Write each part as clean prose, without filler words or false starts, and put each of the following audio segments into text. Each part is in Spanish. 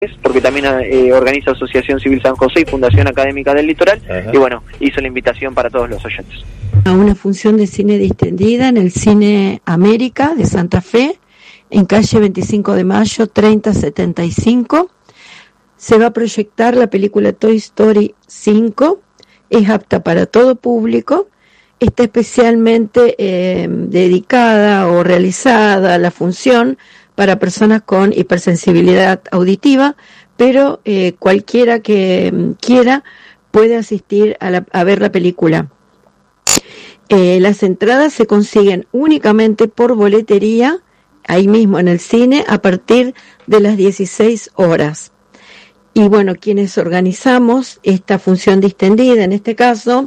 porque también organiza Asociación Civil San José y Fundación Académica del Litoral. Ajá. Y bueno, hizo la invitación para todos los oyentes. A una función de cine distendida en el Cine América de Santa Fe, en calle 25 de Mayo, 3075. Se va a proyectar la película Toy Story 5, es apta para todo público, está especialmente dedicada o realizada la función para personas con hipersensibilidad auditiva, pero cualquiera que quiera puede asistir a ver la película. Las entradas se consiguen únicamente por boletería, ahí mismo en el cine, a partir de las 16 horas. Y bueno, quienes organizamos esta función distendida, en este caso,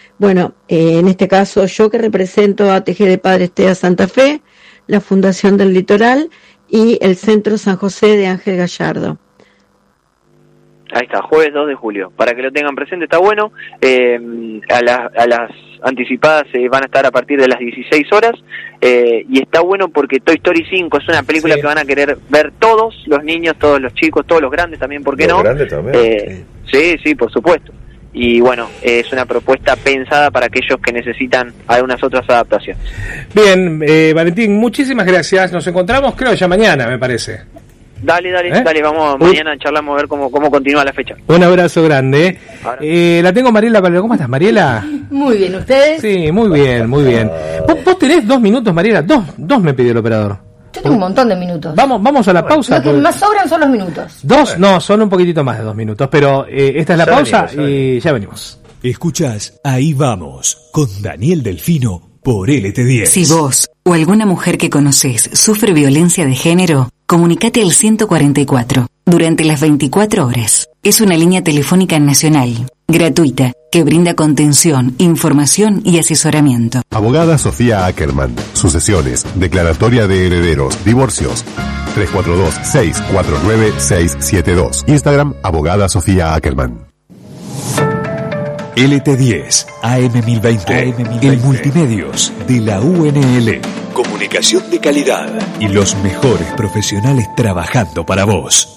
yo que represento a TG de Padres TEA Santa Fe, la Fundación del Litoral y el Centro San José de Ángel Gallardo. Ahí está, jueves 2 de julio, para que lo tengan presente, está bueno. A las anticipadas van a estar a partir de las 16 horas, y está bueno porque Toy Story 5 es una película que van a querer ver todos los niños, todos los chicos, todos los grandes también, ¿por qué no? Los grandes también. Sí, por supuesto. Y bueno, es una propuesta pensada para aquellos que necesitan algunas otras adaptaciones. Bien, Valentín, muchísimas gracias. Nos encontramos, creo, ya mañana, me parece. Dale, vamos, mañana charlamos a ver cómo continúa la fecha. Un abrazo grande. La tengo Mariela. ¿Cómo estás, Mariela? Muy bien, ¿ustedes? Sí, muy bien. ¿Vos tenés 2 minutos, Mariela? Dos me pidió el operador. Yo tengo un montón de minutos. Vamos a la pausa. Lo que más sobran son los minutos. 2, no, son un poquitito más de 2 minutos, pero esta es la pausa y ya venimos. Escuchás Ahí Vamos, con Daniel Delfino por LT10. Si vos o alguna mujer que conocés sufre violencia de género, comunicate al 144 durante las 24 horas. Es una línea telefónica nacional, gratuita, que brinda contención, información y asesoramiento. Abogada Sofía Ackerman. Sucesiones, declaratoria de herederos, divorcios. 342-649-672. Instagram, Abogada Sofía Ackerman. LT10, AM1020, el Multimedios de la UNL. Comunicación de calidad y los mejores profesionales trabajando para vos.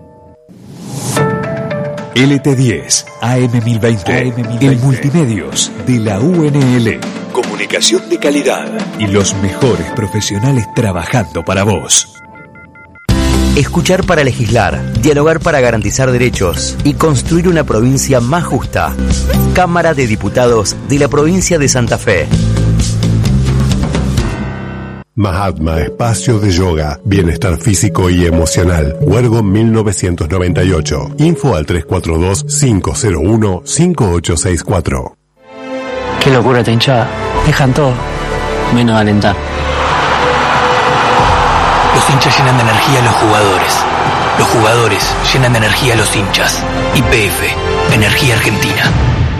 LT10, AM1020, el Multimedios de la UNL. Comunicación de calidad y los mejores profesionales trabajando para vos. Escuchar para legislar, dialogar para garantizar derechos y construir una provincia más justa. Cámara de Diputados de la provincia de Santa Fe. Mahatma, espacio de yoga, bienestar físico y emocional. Huergo 1998. Info al 342-501-5864. Qué locura esta hinchada. Dejan todo, menos alentar. Los hinchas llenan de energía a los jugadores. Los jugadores llenan de energía a los hinchas. YPF, Energía Argentina.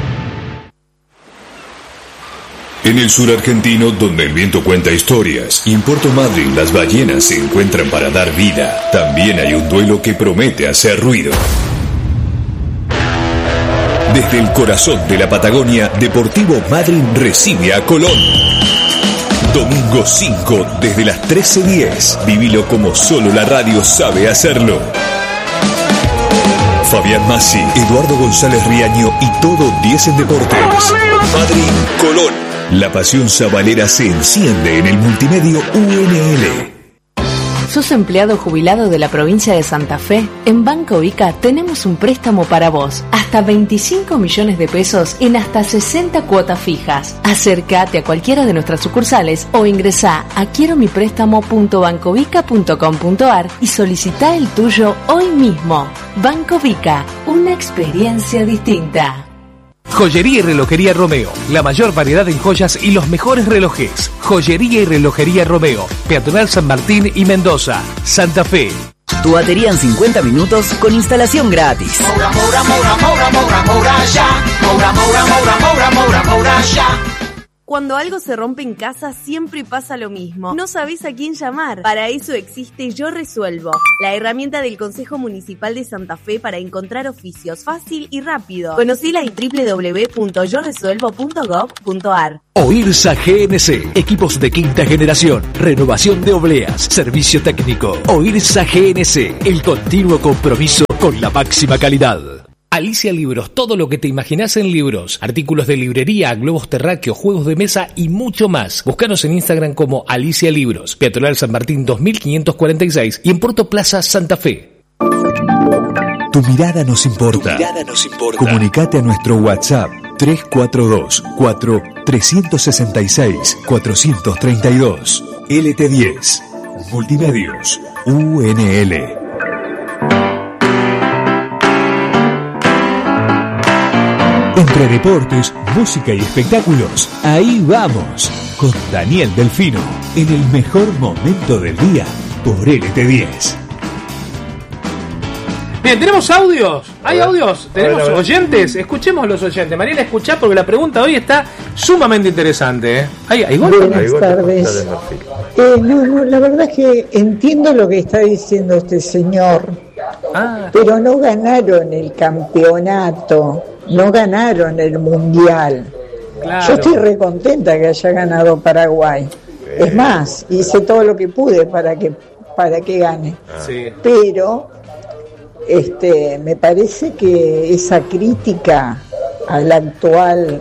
En el sur argentino, donde el viento cuenta historias, y en Puerto Madryn las ballenas se encuentran para dar vida, también hay un duelo que promete hacer ruido. Desde el corazón de la Patagonia, Deportivo Madryn recibe a Colón. Domingo 5, desde las 13:10. Vivilo como solo la radio sabe hacerlo. Fabián Massi, Eduardo González Riaño y todo 10 en Deportes. Madryn, Colón. La pasión sabalera se enciende en el multimedio UNL. ¿Sos empleado jubilado de la provincia de Santa Fe? En Banco Vica tenemos un préstamo para vos. Hasta 25 millones de pesos en hasta 60 cuotas fijas. Acércate a cualquiera de nuestras sucursales o ingresá a quieromiprestamo.bancovica.com.ar y solicitá el tuyo hoy mismo. Banco Vica, una experiencia distinta. Joyería y relojería Romeo, la mayor variedad en joyas y los mejores relojes. Joyería y relojería Romeo, Peatonal San Martín y Mendoza, Santa Fe. Tu batería en 50 minutos con instalación gratis. Moura, Moura, Moura, Moura, Moura, Moura, ya. Moura, Moura, Moura, Moura, Moura, Moura, ya. Cuando algo se rompe en casa siempre pasa lo mismo. No sabés a quién llamar. Para eso existe Yo Resuelvo, la herramienta del Consejo Municipal de Santa Fe para encontrar oficios fácil y rápido. Conocila en www.yoresuelvo.gov.ar. OIRSA GNC, equipos de quinta generación, renovación de obleas, servicio técnico. OIRSA GNC, el continuo compromiso con la máxima calidad. Alicia Libros, todo lo que te imaginas en libros, artículos de librería, globos terráqueos, juegos de mesa y mucho más. Búscanos en Instagram como Alicia Libros, Peatonal San Martín 2546 y en Puerto Plaza Santa Fe. Tu mirada nos importa. Comunicate a nuestro WhatsApp 342-366-432. LT10. Multimedios. UNL. Entre deportes, música y espectáculos, ahí vamos, con Daniel Delfino, en el mejor momento del día, por LT10. Bien, tenemos audios, hay audios, tenemos oyentes, escuchemos los oyentes. Mariela, escuchá porque la pregunta hoy está sumamente interesante. ¿Hay gol? Buenas tardes. No, la verdad es que entiendo lo que está diciendo este señor, pero no ganaron el campeonato. No ganaron el mundial. Claro. Yo estoy recontenta que haya ganado Paraguay. Es más, hice todo lo que pude para que gane. Sí. Pero me parece que esa crítica al actual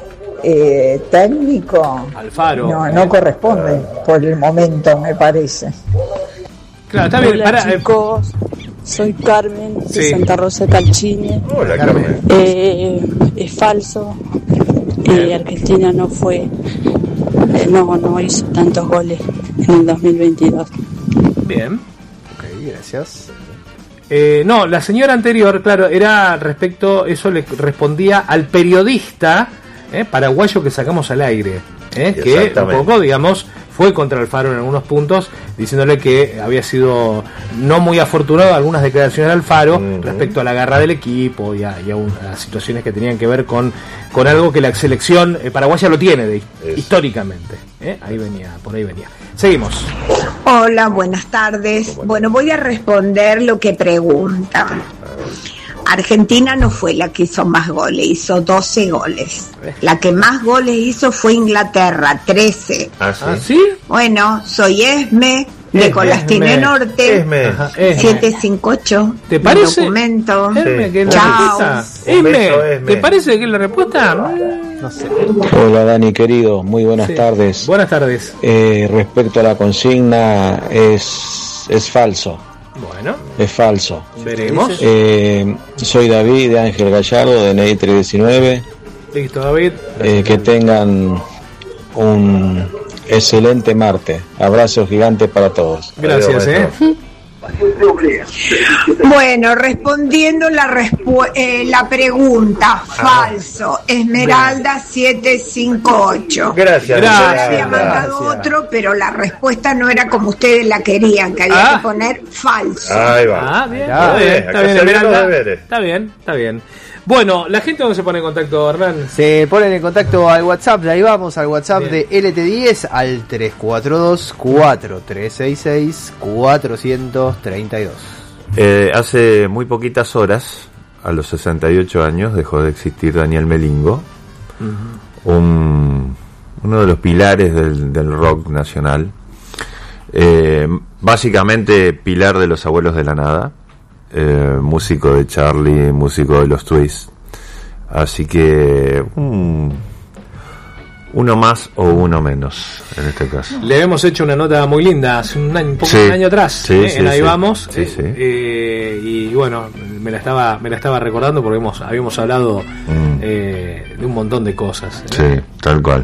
técnico Alfaro no corresponde por el momento, me parece. Claro, está bien. Hola, chicos. Soy Carmen de Santa Rosa de Calchine. Hola, Carmen. Es falso. Argentina no fue, no hizo tantos goles en el 2022. Bien. Ok, gracias. No, la señora anterior, claro, era respecto, eso le respondía al periodista paraguayo que sacamos al aire, que un poco, digamos, fue contra Alfaro en algunos puntos, diciéndole que había sido no muy afortunado algunas declaraciones de Alfaro respecto a la garra del equipo y a situaciones que tenían que ver con algo que la selección paraguaya lo tiene históricamente. Por ahí venía. Seguimos. Hola, buenas tardes. Bueno, voy a responder lo que preguntan. Argentina no fue la que hizo más goles, hizo 12 goles. La que más goles hizo fue Inglaterra, 13. ¿Ah, sí? ¿Sí? Bueno, soy Esme, de Colastine Norte, 758. ¿Te parece? Documento. Esme, que es Chao. la respuesta. Esme, ¿te parece que es la respuesta? No sé. Hola Dani querido, muy buenas tardes. Buenas tardes. Respecto a la consigna, es falso. Bueno, es falso. Veremos. Soy David de Ángel Gallardo, de NI 319. Listo, David. Que tengan un excelente martes. Abrazo gigante para todos. Gracias, Bueno, respondiendo la pregunta, falso. Esmeralda 758. Gracias. Yo había mandado otro, pero la respuesta no era como ustedes la querían, que había que poner falso. Ahí va. Bien. Está bien, Esmeralda. Está bien. Bueno, ¿la gente dónde se pone en contacto, Hernán? Se ponen en contacto al WhatsApp, de ahí vamos, al WhatsApp de LT10 al 342-4366-432. Hace muy poquitas horas, a los 68 años, dejó de existir Daniel Melingo, uno de los pilares del rock nacional, básicamente pilar de los Abuelos de la Nada. Músico de Charlie, músico de los Twists, así que uno más o uno menos en este caso. Le hemos hecho una nota muy linda hace un año atrás, en Ahí Vamos, y bueno, me la estaba recordando porque habíamos hablado de un montón de cosas. Sí, tal cual.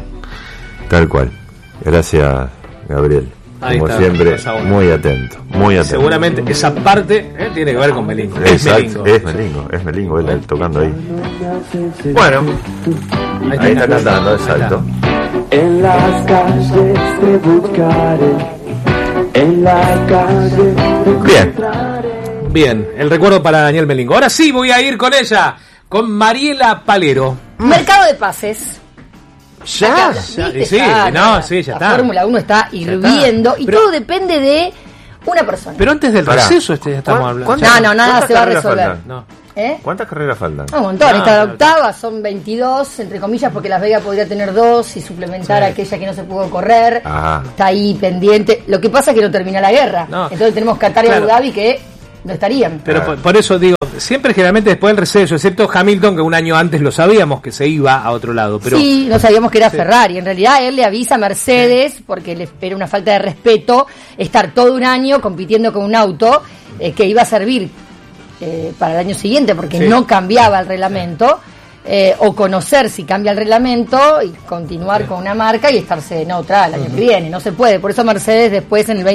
Gracias, Gabriel. Ahí como está, siempre, muy atento. Seguramente esa parte tiene que ver con Melingo. Exacto, es Melingo, él tocando ahí. Bueno, ahí está cantando, exacto. En las calles te buscaré, en la calle te encontraré. Bien, el recuerdo para Daniel Melingo. Ahora sí voy a ir con ella, con Mariela Palero. Mercado de pases. Ya está. La Fórmula 1 está hirviendo y todo depende de una persona. Pero antes del receso estamos hablando. No, nada se va a resolver. ¿Cuántas carreras faltan? Un montón. Esta octava son 22, entre comillas, porque Las Vegas podría tener 2 y suplementar aquella que no se pudo correr. Está ahí pendiente. Lo que pasa es que no termina la guerra. Entonces tenemos Qatar y Abu Dhabi que no estarían. Pero por eso digo, siempre generalmente después del receso, excepto Hamilton, que un año antes lo sabíamos que se iba a otro lado. Pero sí, no sabíamos que era Ferrari. En realidad él le avisa a Mercedes, porque le espera una falta de respeto, estar todo un año compitiendo con un auto que iba a servir para el año siguiente, porque no cambiaba el reglamento, o conocer si cambia el reglamento y continuar con una marca y estarse en otra el año que viene. No se puede. Por eso Mercedes después en el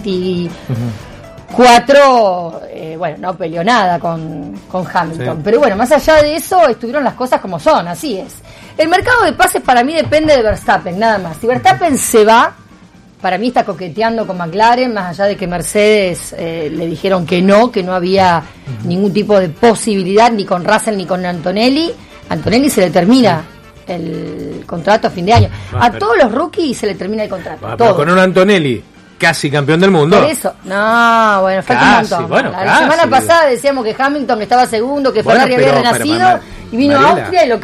2024 no peleó nada con Hamilton. Pero bueno, más allá de eso estuvieron las cosas como son, así es. El mercado de pases para mí depende de Verstappen, nada más. Si Verstappen se va, para mí está coqueteando con McLaren, más allá de que Mercedes le dijeron que no había ningún tipo de posibilidad ni con Russell ni con Antonelli. Antonelli se le termina el contrato a fin de año. Todos los rookies se le termina el contrato. Pero con un Antonelli casi campeón del mundo. Por eso, falta un montón. La semana pasada decíamos que Hamilton estaba segundo, que Ferrari había renacido, y vino a Austria y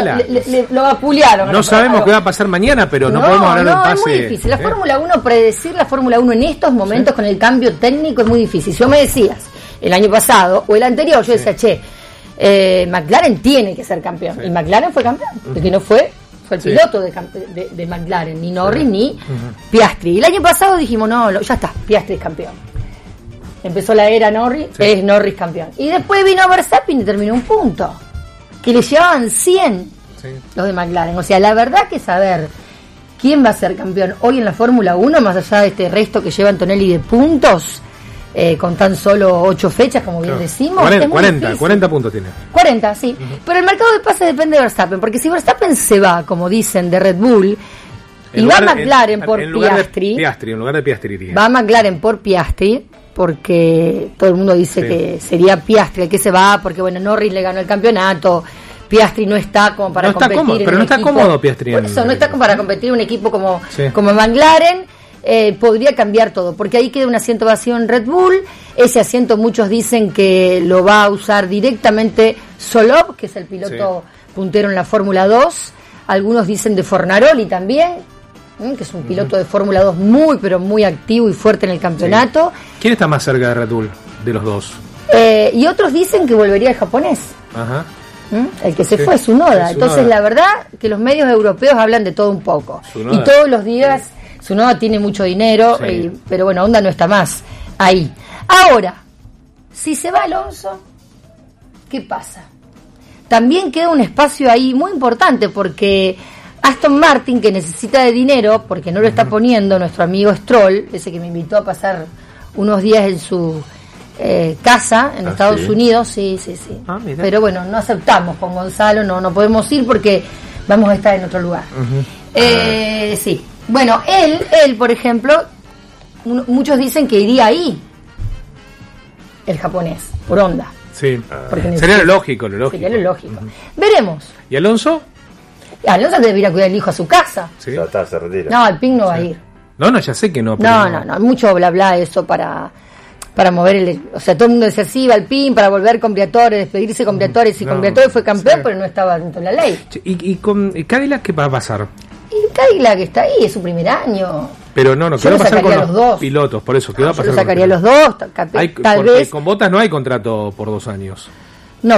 lo vapulearon. No sabemos qué va a pasar mañana, pero no podemos hablar del pase. Es muy difícil. La Fórmula 1, predecir la Fórmula 1 en estos momentos con el cambio técnico es muy difícil. Si yo me decías, el año pasado o el anterior, yo decía, McLaren tiene que ser campeón. Y McLaren fue campeón. El que no fue el piloto de McLaren, ni Norris ni Piastri. Y el año pasado dijimos, ya está, Piastri es campeón. Empezó la era Norris, es Norris campeón. Y después vino Verstappen y terminó un punto. Que le llevaban 100 los de McLaren. O sea, la verdad que saber quién va a ser campeón hoy en la Fórmula 1, más allá de este resto que lleva Antonelli de puntos, con tan solo 8 fechas, como bien decimos. 40 puntos tiene. 40, sí. Pero el mercado de pases depende de Verstappen, porque si Verstappen se va, como dicen, de Red Bull, y va McLaren por Piastri. En lugar de Piastri iría. Va McLaren por Piastri, porque todo el mundo dice que sería Piastri el que se va, porque Norris le ganó el campeonato. Piastri no está como para competir. Pero no está cómodo Piastri. Por eso no está como para competir en un equipo como McLaren. Podría cambiar todo, porque ahí queda un asiento vacío en Red Bull. Ese asiento muchos dicen que lo va a usar directamente Solov, que es el piloto puntero en la Fórmula 2. Algunos dicen de Fornaroli también, que es un piloto de Fórmula 2 muy, pero muy activo y fuerte en el campeonato. ¿Quién está más cerca de Red Bull de los dos? Y otros dicen que volvería el japonés. El que se fue es Tsunoda. Entonces la verdad que los medios europeos hablan de todo un poco. Y todos los días Tsunoda tiene mucho dinero, pero Honda no está más ahí. Ahora, si se va Alonso, ¿qué pasa? También queda un espacio ahí muy importante, porque Aston Martin, que necesita de dinero, porque no lo está poniendo nuestro amigo Stroll, ese que me invitó a pasar unos días en su casa en Estados Unidos, sí. Pero no aceptamos con Gonzalo, no podemos ir porque vamos a estar en otro lugar. Sí. Bueno, él, por ejemplo, muchos dicen que iría ahí, el japonés, por Honda. Sí, sería lo lógico. Sería lo lógico. Veremos. ¿Y Alonso? Alonso debería cuidar el hijo a su casa. Sí. Ya está, se retira. No, Alpine no va a ir. No, ya sé que no. No, mucho bla eso para mover o sea, todo el mundo decía sí, va Alpine para volver con Briatore, despedirse con Briatore. Si con Briatore fue campeón, pero no estaba dentro de la ley. ¿Y con Cadillac qué va a pasar? Y Cadillac está ahí, es su primer año. Pero ¿qué va a pasar con los dos pilotos? Por eso, ¿qué va a pasar? Yo sacaría los dos, tal vez. Con Bottas no hay contrato por 2 años. No,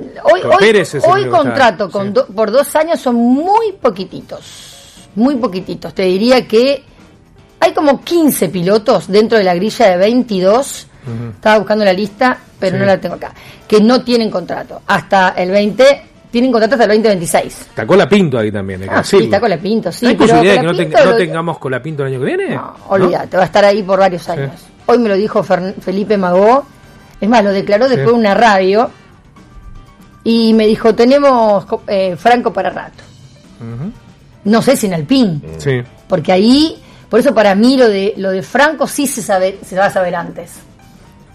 hoy contrato por 2 años son muy poquititos. Muy poquititos. Te diría que hay como 15 pilotos dentro de la grilla de 22. Estaba buscando la lista, pero no la tengo acá. Que no tienen contrato. Hasta el 20. Tienen contrato hasta el 2026. ¿Está Colapinto ahí también? Sí, está Colapinto, sí. ¿Hay posibilidad de que no tengamos Colapinto el año que viene? No, olvídate, va a estar ahí por varios años. Hoy me lo dijo Felipe Magó. Es más, lo declaró después de una radio. Y me dijo, tenemos Franco para rato. No sé si en Alpine. Sí. Porque ahí, por eso para mí lo de Franco sí se va a saber antes.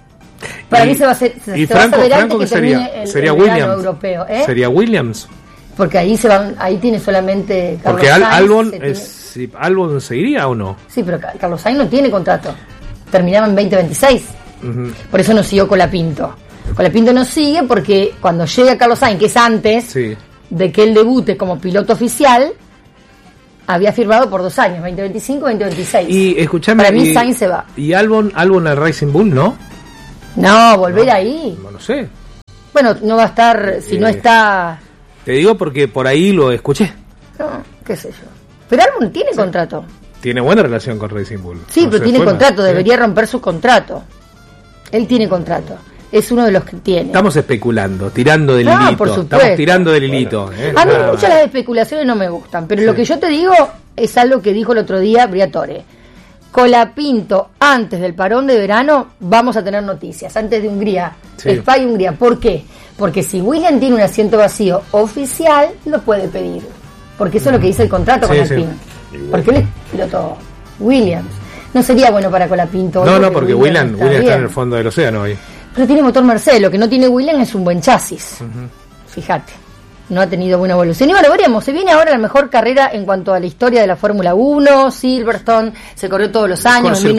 Para mí se va a saber antes que termine el Williams europeo. ¿Sería Williams? Porque ahí ahí tiene solamente Carlos porque Sainz. ¿Albon seguiría o no? Sí, pero Carlos Sainz no tiene contrato. Terminaba en 2026. Por eso no siguió Colapinto. Colapinto no sigue porque cuando llega Carlos Sainz, que es antes de que él debute como piloto oficial, había firmado por 2 años, 2025-2026. Y escuchame, para mí Sainz se va. ¿Y Albon al Racing Bull, no? No, volver ahí. No sé. Bueno, no va a estar, si no está... Te digo porque por ahí lo escuché. No, qué sé yo. Pero Albon tiene contrato. Tiene buena relación con Racing Bull. Sí, pero tiene contrato, debería romper su contrato. Él tiene contrato. Es uno de los que tiene. Estamos especulando, tirando del hilito. Por supuesto. Estamos tirando del hilito. A mí muchas las especulaciones no me gustan, pero lo que yo te digo es algo que dijo el otro día Briatore. Colapinto, antes del parón de verano, vamos a tener noticias. Antes de Hungría, Spa y Hungría. ¿Por qué? Porque si Williams tiene un asiento vacío oficial, lo puede pedir. Porque eso es lo que dice el contrato con Alpine. Porque él es piloto Williams. No sería bueno para Colapinto. No, porque Williams está en el fondo del océano hoy. Pero tiene motor Mercedes, lo que no tiene Williams es un buen chasis. Fíjate, no ha tenido buena evolución. Y bueno, veremos, se viene ahora la mejor carrera en cuanto a la historia de la Fórmula 1, Silverstone, se corrió todos los años, en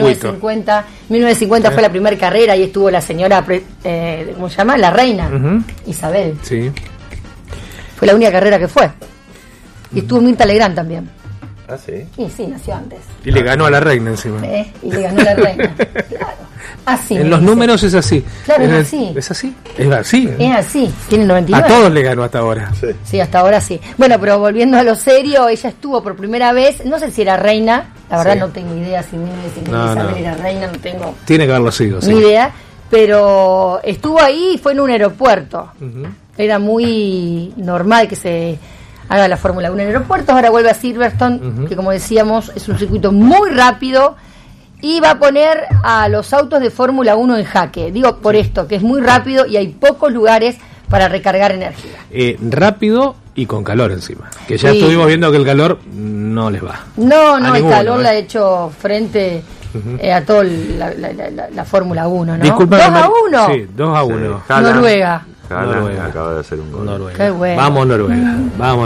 1950 fue la primera carrera y estuvo la señora, ¿cómo se llama? La reina, Isabel. Sí. Fue la única carrera que fue. Y estuvo Mirta Legrand también. ¿Ah, sí? Sí, nació antes. Y le ganó a la reina encima. Y le ganó a la reina, claro. Así en los números es así. Claro, es así. ¿Es así? Es así. Es así. Tiene 99. A todos le ganó hasta ahora. Sí, hasta ahora sí. Bueno, pero volviendo a lo serio, ella estuvo por primera vez, no sé si era reina, la verdad no tengo idea si Isabel era reina, no tengo. Tiene que haberlo sido, ni idea, pero estuvo ahí y fue en un aeropuerto. Era muy normal que se haga la Fórmula 1 en aeropuertos. Ahora vuelve a Silverstone, que como decíamos es un circuito muy rápido. Y va a poner a los autos de Fórmula 1 en jaque. Digo por esto, que es muy rápido y hay pocos lugares para recargar energía. Rápido y con calor encima. Que ya estuvimos viendo que el calor no les va. No, el calor le ha hecho frente a toda la Fórmula 1, ¿no? Disculpa, 2-1. Sí, 2-1. Sí. Noruega. Noruega acaba de hacer un gol. Noruega. Qué bueno. Vamos Noruega.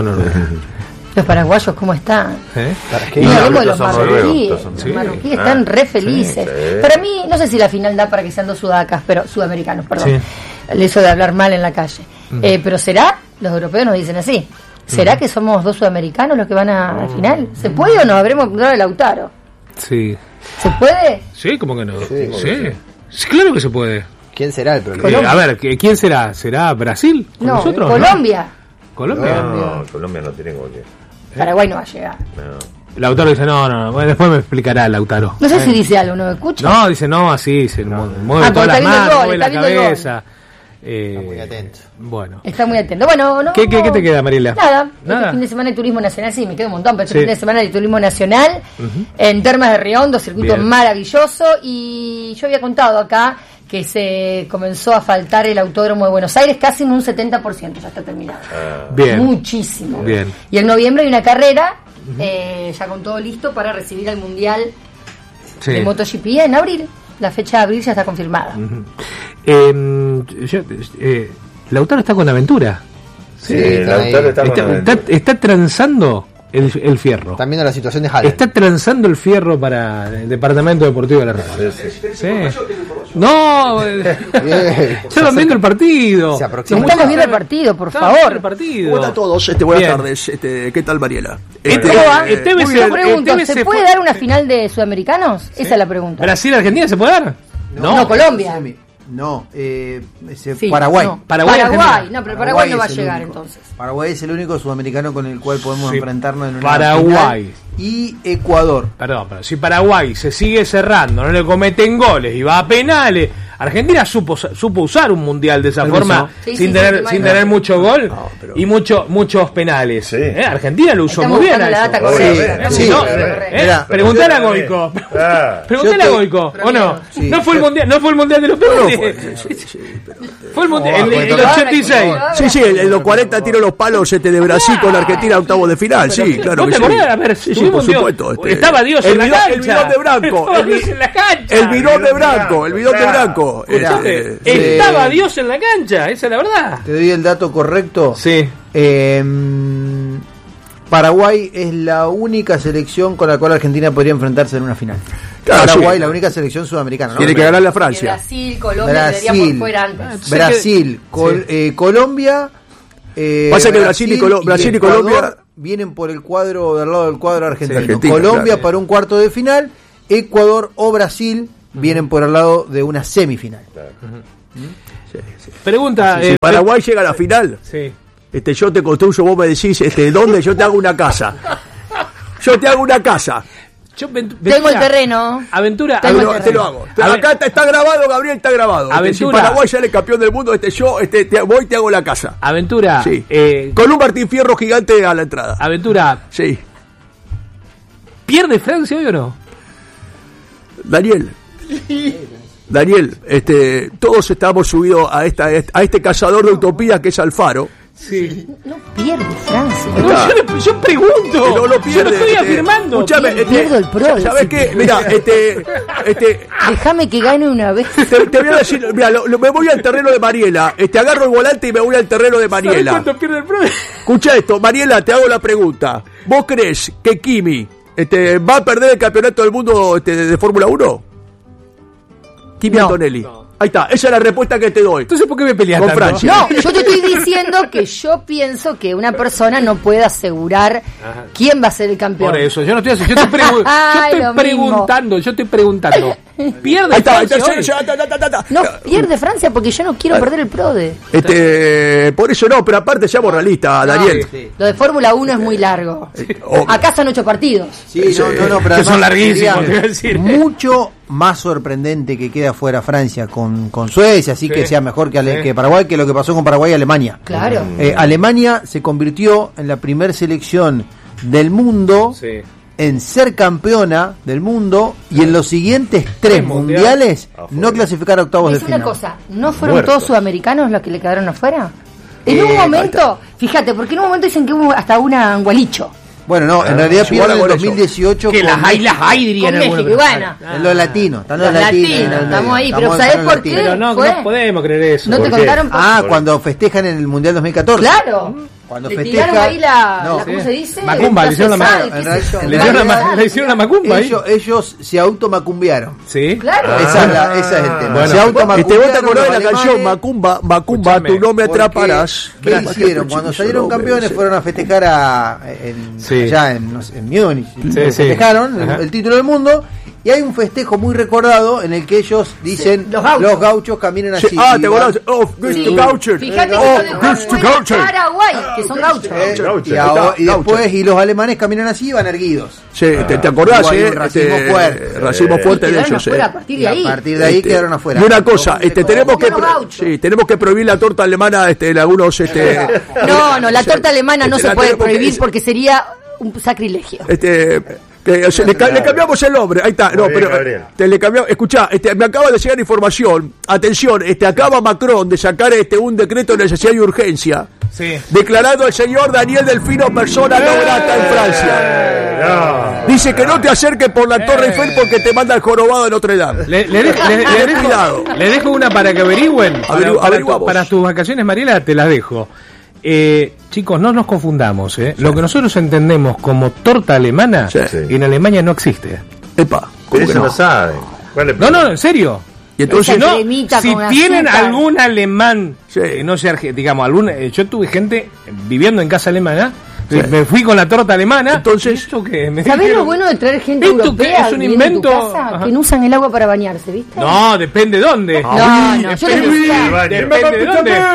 Los paraguayos, ¿cómo están? Los marroquíes. Los marroquíes están re felices. Para mí, no sé si la final da para que sean 2 sudamericanos, perdón. Eso de hablar mal en la calle. Pero ¿será? Los europeos nos dicen así. ¿Será que somos 2 sudamericanos los que van a la final? ¿Se puede o no? Habremos encontrado el Lautaro. Sí. ¿Se puede? Sí, ¿cómo que no? Sí, claro que se puede. ¿Quién será el problema? A ver, ¿quién será? ¿Será Brasil? No, nosotros? Colombia. No, Colombia no tiene gol. Paraguay no va a llegar. Lautaro dice, no, bueno, después me explicará Lautaro. No sé si dice algo, ¿no me escucha? No, dice, no, así, se mueve todas las manos, mueve la cabeza. Está muy atento. Bueno. Está muy atento. Bueno, ¿no? ¿Qué te queda, Mariela? Nada. Este fin de semana de turismo nacional, sí, me queda un montón, pero este fin de semana de turismo nacional en Termas de Riondo, circuito maravilloso. Y yo había contado acá que se comenzó a faltar el autódromo de Buenos Aires casi en un 70%, ya está terminado. Bien. Muchísimo. Bien. Y en noviembre hay una carrera, ya con todo listo para recibir al Mundial de MotoGP en abril. La fecha de abril ya está confirmada. Lautaro está con Aventura. Sí, Lautaro está transando el fierro. También viendo la situación de Haller. Está transando el fierro para el Departamento Deportivo de la Radio. Sí. No, estamos viendo el partido. Estamos viendo el partido, por favor. Hola a todos, buenas tardes. ¿Qué tal, Mariela? Pregunto, ¿se puede dar una final de sudamericanos? Esa es la pregunta. ¿Brasil-Argentina se puede dar? No, Colombia. No, Paraguay. No, Paraguay. No, pero Paraguay no va a llegar entonces. Paraguay es el único sudamericano con el cual podemos enfrentarnos en una Paraguay final. Y Ecuador. Perdón, pero si Paraguay se sigue cerrando, no le cometen goles y va a penales, Argentina supo usar un mundial de esa forma sin tener mucho gol y muchos penales. Argentina lo usó muy bien. Preguntale a Goico. Preguntale a Goico, ¿o no? No fue el mundial de los penales. Fue el mundial el 86. Sí, en los 40 tiró los palos de Brasil con Argentina a octavos de final. Sí, claro que sí. A ver, por supuesto. Estaba Dios en la cancha. El bidón de Branco. El bidón de Branco. Claro. Estaba Dios en la cancha, esa es la verdad. Te doy el dato correcto. Sí. Paraguay es la única selección con la cual Argentina podría enfrentarse en una final. Claro, Paraguay, sí. la única selección sudamericana, ¿no? Tiene que ganarle a Francia. Brasil, Colombia, deberían por fuera antes. Brasil, Colombia. Pasa que Brasil y Colombia vienen por el cuadro, del lado del cuadro argentino. Argentina, Colombia claro. para un cuarto de final. Ecuador o Brasil vienen por el lado de una semifinal. Claro. Pregunta. Si Paraguay llega a la final. Sí. Yo te construyo, vos me decís ¿dónde? Yo te hago una casa. Yo te hago una casa. Tengo el terreno. Aventura. Te lo hago. Acá está grabado, Gabriel, está grabado. Si Paraguay sale el campeón del mundo, voy y te hago la casa. Aventura. Sí. Con un Martín Fierro gigante a la entrada. Aventura. Sí. ¿Pierde Francia hoy o no? Daniel, todos estamos subidos a este cazador de utopías que es Alfaro. Sí. No pierde Francia. No, yo pregunto. No lo pierde. Yo no estoy afirmando. Escuchame, pierdo el pro. ¿Sabes qué? Mira, déjame que gane una vez. Te voy a decir, mira, me voy al terreno de Mariela. Agarro el volante y me voy al terreno de Mariela. ¿Sabes cuánto pierde el pro? Escucha esto, Mariela, te hago la pregunta. ¿Vos crees que Kimi va a perder el campeonato del mundo de Fórmula 1? Kimi Antonelli. No. Ahí está, esa es la respuesta que te doy. Entonces, ¿por qué me peleas con tanto? Francia? No, yo te estoy diciendo que yo pienso que una persona no puede asegurar quién va a ser el campeón. Por eso, yo no estoy haciendo. Yo estoy preguntando. ¿Pierde ahí está, Francia? No pierde Francia porque yo no quiero perder el PRODE. Por eso no, pero aparte seamos realistas, Daniel. Sí. Lo de Fórmula 1 es muy largo. Acá son 8 partidos. Sí, no, pero que son larguísimos. Mucho más sorprendente que queda fuera Francia con Suecia, así que sea mejor que Paraguay, que lo que pasó con Paraguay y Alemania. Claro. Alemania se convirtió en la primer selección del mundo en ser campeona del mundo y en los siguientes 3 mundiales no clasificar a octavos de final. Una cosa, ¿no fueron todos sudamericanos los que le quedaron afuera? En un momento, fíjate, porque en un momento dicen que hubo hasta un angualicho. Bueno, no, en realidad pierde en el 2018 que las hay dirían algunos. Bueno, en los latinos, están los latinos, estamos ahí, pero ¿sabés por qué? Pero no podemos creer eso. ¿No te contaron por qué? Cuando festejan en el Mundial 2014. Claro. Cuando le festejan ahí ¿cómo se dice? Macumba, le hicieron una macumba ahí. Ellos se automacumbiaron. Sí. Claro. Ese es el tema. Bueno, se automacumbiaron. ¿Vos te acordás de la canción Macumba, tu nombre atraparás? ¿Qué hicieron? Cuando salieron campeones fueron a festejar allá en Múnich. Festejaron el título del mundo. Y hay un festejo muy recordado en el que ellos dicen los gauchos caminan así. ¿te acordás? Gauchos. Fíjate que Paraguay, que son gauchos. Y después los alemanes caminan así y van erguidos. Sí, ¿te acordás? Racismo fuerte de ellos. A partir de ahí. A partir de ahí quedaron afuera. Y una cosa, tenemos que prohibir la torta alemana en algunos... No, la torta alemana no se puede prohibir porque sería un sacrilegio. Le cambiamos el nombre, ahí está. No, pero le cambiamos. Escuchá, me acaba de llegar información. Atención, acaba Macron de sacar un decreto de necesidad y urgencia. Sí. Declarando el señor Daniel Delfino persona no grata en Francia. Dice que no te acerques por la Torre Eiffel porque te manda el jorobado de Notre Dame. Le dejo una para que averigüen. Para tus vacaciones, Mariela, te la dejo. Chicos, no nos confundamos. Lo que nosotros entendemos como torta alemana, en Alemania no existe. Epa, ¿cómo que no lo saben? No, en serio. Y entonces si tienen algún alemán que no sea, digamos, yo tuve gente viviendo en casa alemana. Me fui con la torta alemana. Entonces, ¿sabés lo bueno de traer gente europea? Es un invento. Que no usan el agua para bañarse, ¿viste? No, depende de dónde. No, yo depende de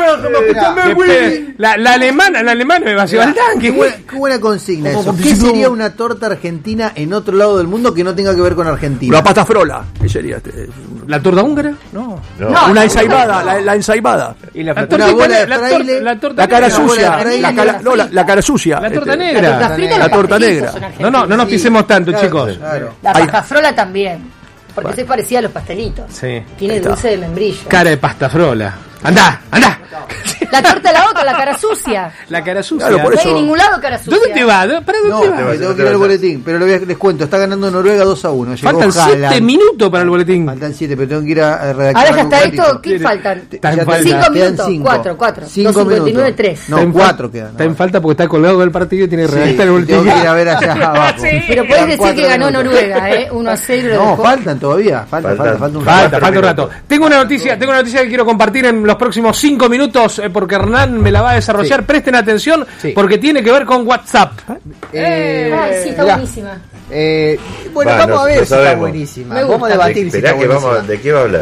dónde. La alemana me va a llevar el tanque. Qué buena consigna eso. ¿Qué sería una torta argentina en otro lado del mundo que no tenga que ver con Argentina? La pasta frola. ¿Qué sería? ¿La torta húngara? No. Una ensaimada, la ensaimada. Y la torta la cara sucia. La cara sucia. La torta negra. La torta negra. No nos pisemos tanto, chicos. La pasta frola también. Porque se parecía a los pastelitos. Sí. Tiene dulce de membrillo. Cara de pasta frola. Andá. La torta de la otra, la cara sucia. La cara sucia. Claro, por No eso. hay en ningún lado cara sucia. ¿Dónde te vas? ¿Para dónde No, vas? tengo que ir al boletín, pero les cuento, está ganando Noruega 2-1. Faltan 7 minutos para el boletín. Faltan 7, pero tengo que ir a redactar. Ahora ya está un esto, ¿qué faltan? 5 minutos, 4. 2:59, 3. No, 4 quedan. Está en falta porque está colgado del partido y tiene que redactar el boletín. Tengo que ir a ver allá abajo. Pero puedes decir que ganó Noruega, 1-0. No, faltan todavía. Falta un rato. Tengo una noticia que quiero compartir en los próximos 5 minutos porque Hernán me la va a desarrollar. Sí. Presten atención porque tiene que ver con WhatsApp. Sí, está buenísima. Bueno, vamos a ver si está buenísima. Vamos a debatir si está buenísima. ¿De qué va a hablar?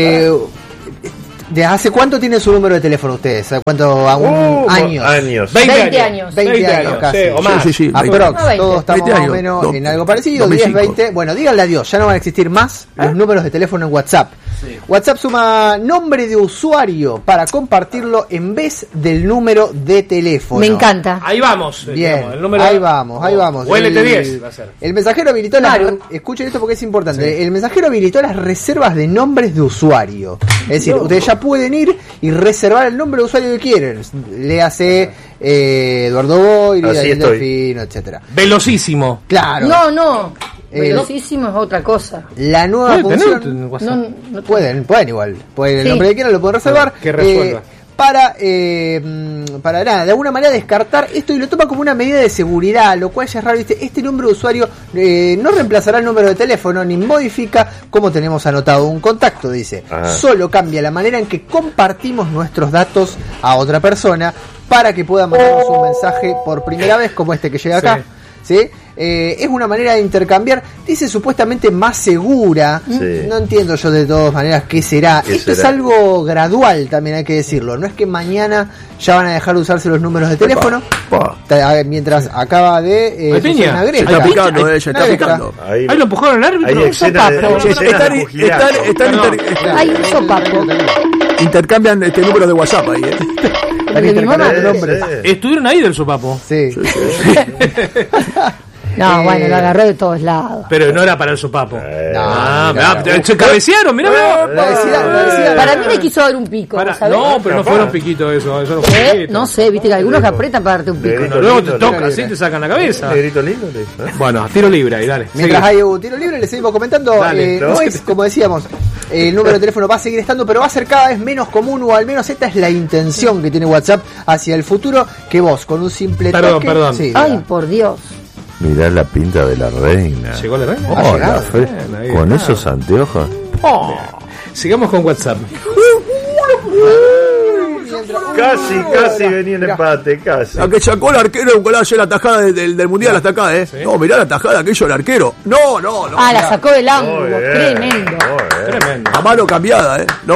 ¿De hace cuánto tiene su número de teléfono ustedes? ¿Hace cuánto? Años. 20 años. 20 años casi. Sí, o más. Sí, aprox. Todos estamos más o menos en algo parecido. 10, 20. Bueno, díganle adiós. Ya no van a existir más los números de teléfono en WhatsApp. Sí. WhatsApp suma nombre de usuario para compartirlo en vez del número de teléfono. Me encanta. Ahí vamos. Bien. Digamos, el número ahí vamos. O LT10 va a ser. El mensajero habilitó escuchen esto porque es importante. Sí. El mensajero habilitó las reservas de nombres de usuario. Es decir, ustedes ya pueden ir y reservar el nombre de usuario que quieren. Léase Eduardo Boiri, Daniel Delfino, etcétera. Velocísimo. Claro. No. Velocísimo es otra cosa. La nueva función. No, pueden igual. El nombre que quieran lo pueden reservar. Que resuelva. Para nada, de alguna manera descartar esto y lo toma como una medida de seguridad, lo cual ya es raro. Este nombre de usuario no reemplazará el número de teléfono ni modifica como tenemos anotado un contacto, dice. Solo cambia la manera en que compartimos nuestros datos a otra persona para que pueda mandarnos un mensaje por primera vez, como este que llega acá. ¿Sí? Es una manera de intercambiar, dice supuestamente más segura. No entiendo yo de todas maneras qué será. Esto es algo gradual, también hay que decirlo. No es que mañana ya van a dejar de usarse los números de teléfono. Mientras acaba de una gresca. Está picando. Ahí lo empujaron al árbitro. Un sopapo. Hay un sopapo. Intercambian números de WhatsApp ahí. Estuvieron ahí del sopapo. Sí. No, bueno, lo agarró de todos lados. Pero no era para el sopapo. Se cabecearon, mirá. Para mí le quiso dar un pico. No, pero no fueron piquitos eso no fue piquito. No sé, viste que algunos que apretan para darte un pico. Luego te toca, así te sacan la cabeza. Negrito lindo. Bueno, tiro libre ahí, dale. Mientras hay un tiro libre, le seguimos comentando. No es, como decíamos, el número de teléfono va a seguir estando, pero va a ser cada vez menos común, o al menos esta es la intención que tiene WhatsApp hacia el futuro, que vos con un simple toque... Perdón. Ay, por Dios. Mirá la pinta de la reina. ¿Llegó la reina? Con esos anteojos. Sigamos con WhatsApp. Casi venía el empate, casi. La que sacó el arquero un golazo, la tajada del mundial hasta acá, ¿eh? ¿Sí? No, mirá la tajada que hizo el arquero. No. La sacó del ángulo. Tremendo. A mano cambiada, ¿eh? No.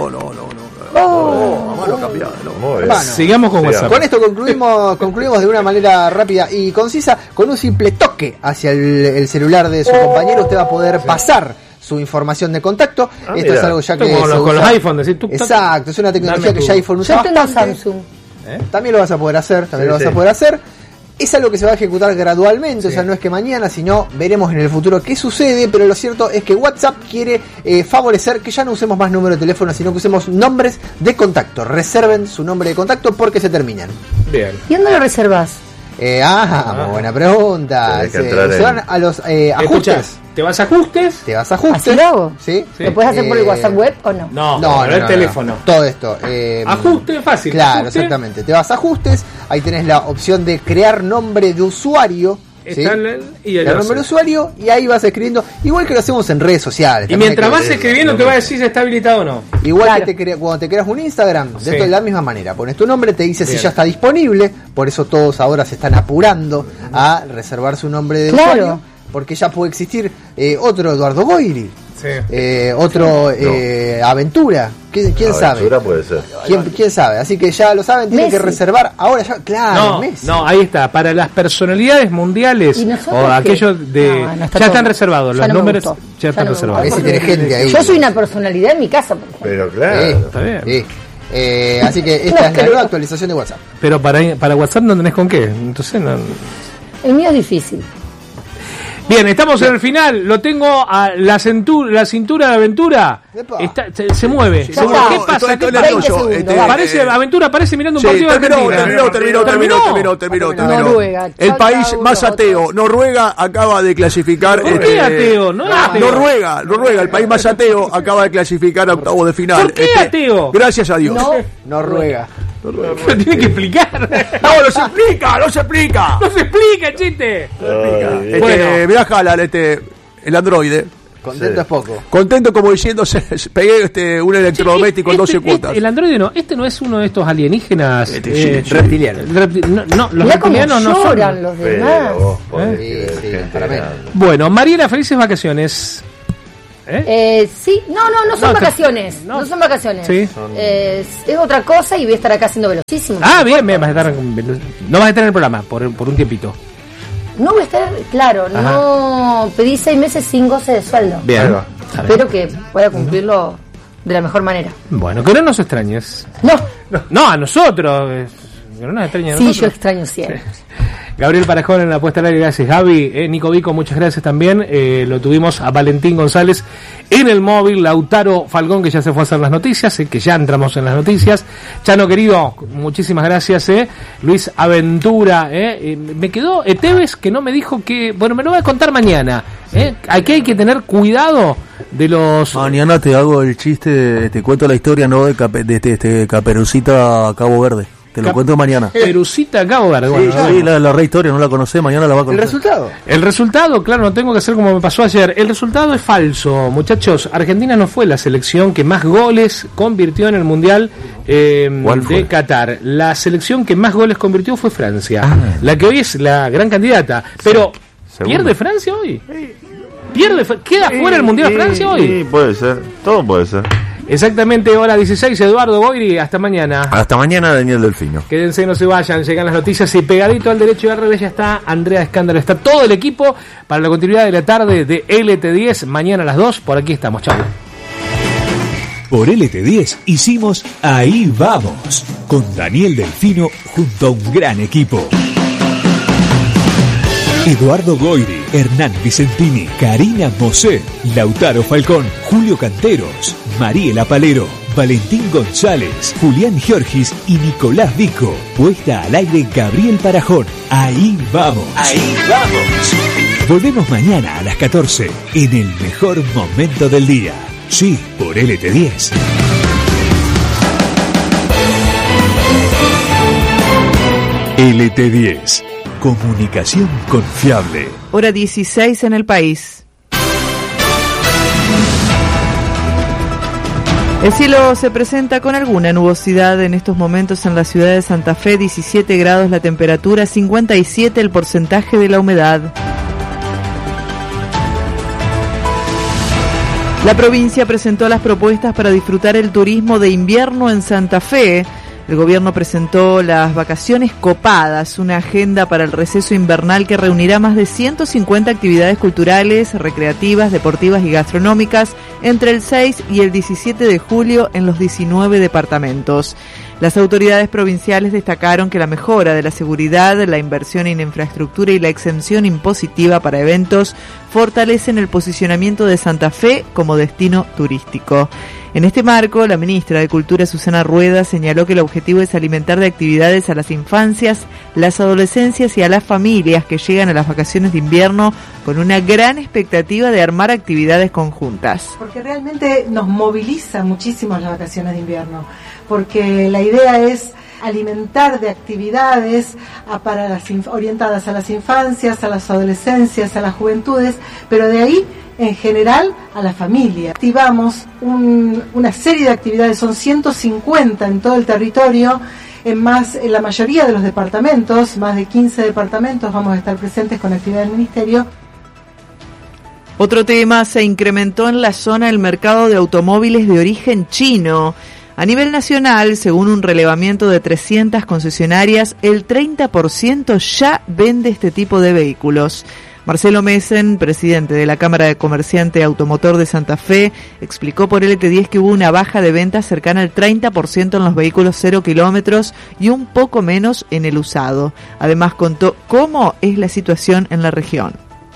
Sigamos con WhatsApp. Con esto concluimos de una manera rápida y concisa. Con un simple toque hacia el celular de su compañero, usted va a poder pasar su información de contacto. Esto es algo ya que con los iPhone, decir tú. Exacto, es una tecnología que ya iPhone usa bastante. Samsung. También lo vas a poder hacer. Es algo que se va a ejecutar gradualmente, o sea, no es que mañana, sino veremos en el futuro qué sucede, pero lo cierto es que WhatsApp quiere favorecer que ya no usemos más número de teléfono, sino que usemos nombres de contacto. Reserven su nombre de contacto porque se terminan. Bien. ¿Y dónde lo reservas? Muy buena pregunta. Se van a los ajustes. ¿Te vas a ajustes? ¿Así lo hago? ¿Sí? ¿Lo puedes hacer por el WhatsApp web o no? No, el teléfono. Todo esto. Ajuste fácil. Claro, exactamente. Te vas a ajustes, ahí tenés la opción de crear nombre de usuario. Está el nombre de usuario y ahí vas escribiendo, igual que lo hacemos en redes sociales. Y mientras vas escribiendo te va a decir si está habilitado o no. Igual que cuando te creas un Instagram, de la misma manera. Pones tu nombre, te dice si ya está disponible. Por eso todos ahora se están apurando a reservar su nombre de usuario. Porque ya puede existir otro Eduardo Boiri. Otro Aventura. ¿Quién sabe? Aventura puede ser. ¿Quién sabe? Así que ya lo saben, tienen que reservar ahora ya. Claro, Messi. No, ahí está. Para las personalidades mundiales o aquellos de. Ya están reservados. Los números ya están reservados. Messi tiene gente ahí. Yo soy una personalidad en mi casa, por ejemplo. Pero claro. Está bien. Así que esta es la nueva actualización de WhatsApp. Pero para WhatsApp no tenés con qué. Entonces no. El mío es difícil. Bien, estamos en el final. Lo tengo a la cintura de Aventura. Se mueve. ¿Qué pasa? Parece Aventura, parece mirando un partido de Argentina. Terminó. Noruega. El país más ateo. Noruega acaba de clasificar. ¿Por qué ateo? No es ateo. Noruega, el país más ateo, acaba de clasificar a octavos de final. ¿Por qué ateo? Gracias a Dios. Noruega. Lo tiene que explicar. No se explica. No se explica, chiste. Bueno, mirá Halal, el androide. Contento es poco. Contento como diciendo, pegué un electrodoméstico en 12 cuotas. El androide no, no es uno de estos alienígenas reptilianos. No, los reptilianos no son. Los demás. Bueno, Mariela, felices vacaciones. Sí, no son vacaciones. No son vacaciones. Sí. Es otra cosa y voy a estar acá haciendo velocísimo. Bien, no vas a estar en el programa por un tiempito. No voy a estar, claro, Ajá. No pedí 6 meses sin goce de sueldo. Bien. Espero que pueda cumplirlo de la mejor manera. Bueno, que no nos extrañes. No, a nosotros. Que no nos extrañes a nosotros. Sí, yo extraño siempre. Sí. Gabriel Parajón en la puesta al aire, gracias Gaby. Nico Vico, muchas gracias también. Lo tuvimos a Valentín González en el móvil, Lautaro Falcón, que ya se fue a hacer las noticias, que ya entramos en las noticias. Chano querido, muchísimas gracias. Luis Aventura, me quedó Tevez, que no me dijo que, bueno, me lo voy a contar mañana. Aquí hay que tener cuidado de los... Mañana te hago el chiste, te cuento la historia de Caperucita a Cabo Verde. Te lo cuento mañana. Perucita Cabo Verde. Bueno, sí, la rehistoria, no la conocé, mañana la va a conocer. ¿El resultado? Claro, no tengo que hacer como me pasó ayer. El resultado es falso, muchachos. Argentina no fue la selección que más goles convirtió en el Mundial de Qatar. La selección que más goles convirtió fue Francia. La que hoy es la gran candidata. Pero, ¿pierde Francia hoy? ¿Queda fuera el Mundial Francia hoy? Sí, puede ser. Todo puede ser. Exactamente, hora 16, Eduardo Goiri, hasta mañana. Hasta mañana, Daniel Delfino. Quédense, no se vayan, llegan las noticias y pegadito al derecho de RD ya está Andrea Escándalo, está todo el equipo para la continuidad de la tarde de LT10, mañana a las 2, por aquí estamos, chau. Por LT10 hicimos Ahí Vamos, con Daniel Delfino junto a un gran equipo. Eduardo Goiri, Hernán Vicentini, Karina Mosé, Lautaro Falcón, Julio Canteros, Mariela Palero, Valentín González, Julián Giorgis y Nicolás Vico. Puesta al aire Gabriel Parajón. Ahí vamos. Ahí vamos. Volvemos mañana a las 14 en el mejor momento del día. Sí, por LT10. LT10. Comunicación confiable. Hora 16 en el país. El cielo se presenta con alguna nubosidad en estos momentos en la ciudad de Santa Fe, 17 grados la temperatura, 57 el porcentaje de la humedad. La provincia presentó las propuestas para disfrutar el turismo de invierno en Santa Fe. El gobierno presentó las vacaciones copadas, una agenda para el receso invernal que reunirá más de 150 actividades culturales, recreativas, deportivas y gastronómicas entre el 6 y el 17 de julio en los 19 departamentos. Las autoridades provinciales destacaron que la mejora de la seguridad, la inversión en infraestructura y la exención impositiva para eventos fortalecen el posicionamiento de Santa Fe como destino turístico. En este marco, la ministra de Cultura, Susana Rueda, señaló que el objetivo es alimentar de actividades a las infancias, las adolescencias y a las familias que llegan a las vacaciones de invierno con una gran expectativa de armar actividades conjuntas. Porque realmente nos moviliza muchísimo las vacaciones de invierno, porque la idea es alimentar de actividades orientadas a las infancias, a las adolescencias, a las juventudes, pero de ahí en general a la familia. Activamos una serie de actividades, son 150 en todo el territorio, en la mayoría de los departamentos, más de 15 departamentos vamos a estar presentes con actividad del Ministerio. Otro tema, se incrementó en la zona el mercado de automóviles de origen chino. A nivel nacional, según un relevamiento de 300 concesionarias, el 30% ya vende este tipo de vehículos. Marcelo Messen, presidente de la Cámara de Comerciante Automotor de Santa Fe, explicó por LT10 que hubo una baja de ventas cercana al 30% en los vehículos 0 kilómetros y un poco menos en el usado. Además contó cómo es la situación en la región.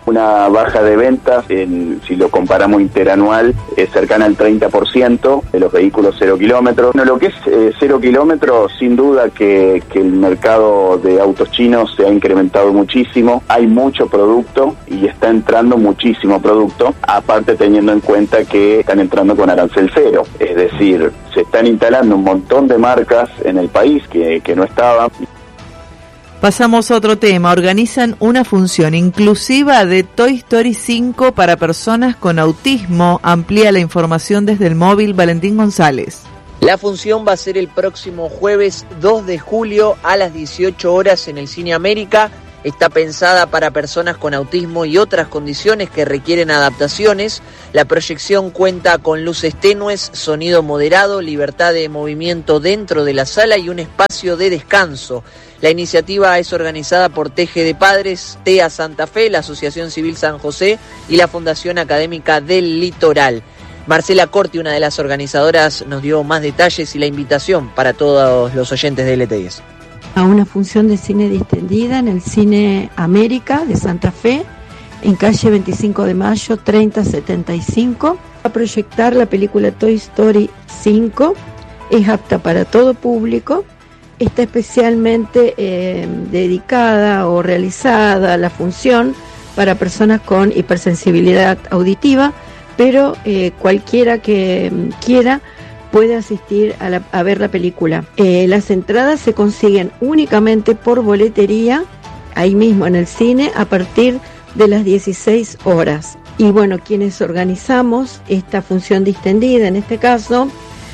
una baja de ventas, si lo comparamos interanual, es cercana al 30% de los vehículos 0 kilómetros. Bueno, lo que es 0 kilómetros, sin duda que el mercado de autos chinos se ha incrementado muchísimo, hay mucho producto y está entrando muchísimo producto, aparte teniendo en cuenta que están entrando con arancel cero, es decir, se están instalando un montón de marcas en el país que no estaban. Pasamos a otro tema. Organizan una función inclusiva de Toy Story 5 para personas con autismo. Amplía la información desde el móvil Valentín González. La función va a ser el próximo jueves 2 de julio a las 18 horas en el Cine América. Está pensada para personas con autismo y otras condiciones que requieren adaptaciones. La proyección cuenta con luces tenues, sonido moderado, libertad de movimiento dentro de la sala y un espacio de descanso. La iniciativa es organizada por TGD Padres, TEA Santa Fe, la Asociación Civil San José y la Fundación Académica del Litoral. Marcela Corti, una de las organizadoras, nos dio más detalles y la invitación para todos los oyentes de LT10. A una función de cine distendida en el Cine América de Santa Fe, en calle 25 de Mayo 3075. A proyectar la película Toy Story 5, es apta para todo público. Está especialmente dedicada o realizada la función para personas con hipersensibilidad auditiva, pero cualquiera que quiera puede asistir a ver la película. Las entradas se consiguen únicamente por boletería, ahí mismo en el cine, a partir de las 16 horas. Y bueno, quienes organizamos esta función distendida, en este caso,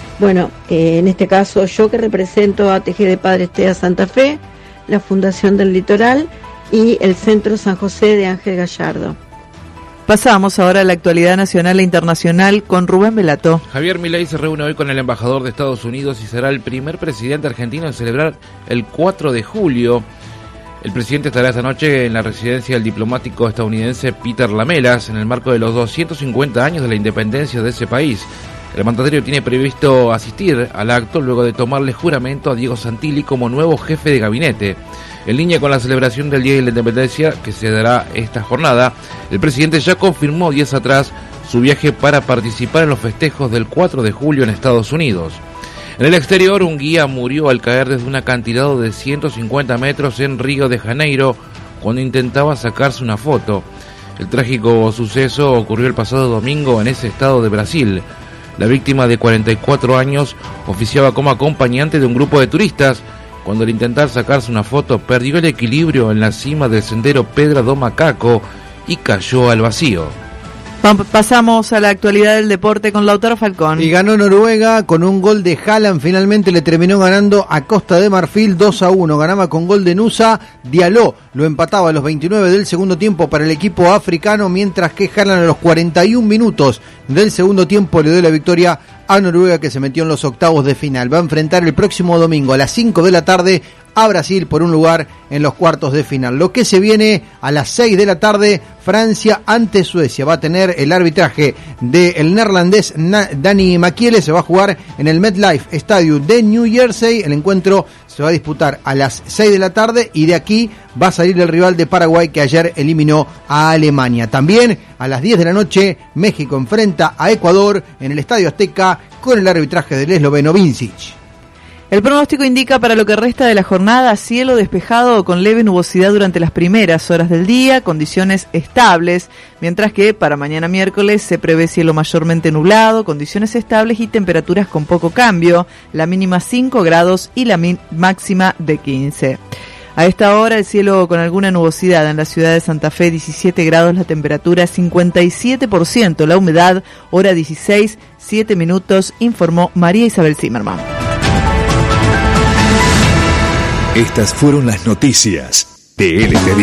yo que represento a TGD Padres TEA Santa Fe, la Fundación del Litoral y el Centro San José de Ángel Gallardo. Pasamos ahora a la actualidad nacional e internacional con Rubén Velato. Javier Milei se reúne hoy con el embajador de Estados Unidos y será el primer presidente argentino en celebrar el 4 de julio. El presidente estará esta noche en la residencia del diplomático estadounidense Peter Lamelas en el marco de los 250 años de la independencia de ese país. El mandatario tiene previsto asistir al acto luego de tomarle juramento a Diego Santilli como nuevo jefe de gabinete. En línea con la celebración del Día de la Independencia que se dará esta jornada, el presidente ya confirmó días atrás su viaje para participar en los festejos del 4 de julio en Estados Unidos. En el exterior, un guía murió al caer desde un acantilado de 150 metros en Río de Janeiro cuando intentaba sacarse una foto. El trágico suceso ocurrió el pasado domingo en ese estado de Brasil. La víctima, de 44 años, oficiaba como acompañante de un grupo de turistas. Cuando al intentar sacarse una foto perdió el equilibrio en la cima del sendero Pedra do Macaco y cayó al vacío. Pasamos a la actualidad del deporte con Lautaro Falcón. Y ganó Noruega con un gol de Haaland. Finalmente le terminó ganando a Costa de Marfil 2-1. Ganaba con gol de Nusa. Diallo lo empataba a los 29 del segundo tiempo para el equipo africano, mientras que Haaland a los 41 minutos del segundo tiempo le dio la victoria a Noruega, que se metió en los octavos de final. Va a enfrentar el próximo domingo a las 5 de la tarde a Brasil por un lugar en los cuartos de final. Lo que se viene a las 6 de la tarde, Francia ante Suecia. Va a tener el arbitraje del neerlandés Dani Makiele. Se va a jugar en el MetLife Stadium de New Jersey. El encuentro se va a disputar a las 6 de la tarde y de aquí va a salir el rival de Paraguay, que ayer eliminó a Alemania. También a las 10 de la noche, México enfrenta a Ecuador en el Estadio Azteca con el arbitraje del esloveno Vincic. El pronóstico indica para lo que resta de la jornada cielo despejado o con leve nubosidad durante las primeras horas del día, condiciones estables, mientras que para mañana miércoles se prevé cielo mayormente nublado, condiciones estables y temperaturas con poco cambio, la mínima 5 grados y la máxima de 15. A esta hora el cielo con alguna nubosidad en la ciudad de Santa Fe, 17 grados la temperatura, 57% la humedad, hora 16, 7 minutos, informó María Isabel Zimmerman. Estas fueron las noticias de LT10.